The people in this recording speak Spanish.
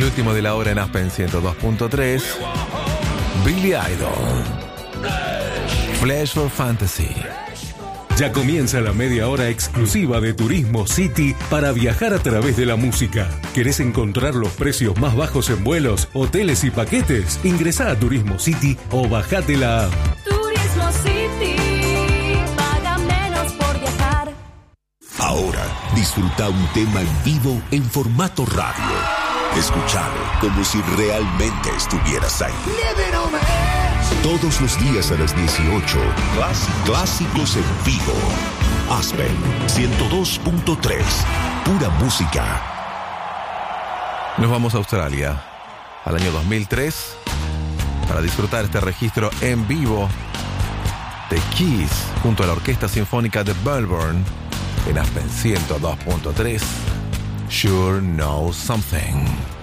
último de la hora en Aspen 102.3. Billy Idol. Flash for Fantasy. Ya comienza la media hora exclusiva de Turismo City para viajar a través de la música. ¿Querés encontrar los precios más bajos en vuelos, hoteles y paquetes? Ingresá a Turismo City o bajate la app. Turismo City, paga menos por viajar. Ahora, disfruta un tema en vivo en formato radio. Escuchalo como si realmente estuvieras ahí. Todos los días a las 18, Clásicos en vivo. Aspen 102.3, pura música. Nos vamos a Australia, al año 2003, para disfrutar este registro en vivo de Kiss junto a la Orquesta Sinfónica de Melbourne en Aspen 102.3. Sure Know Something.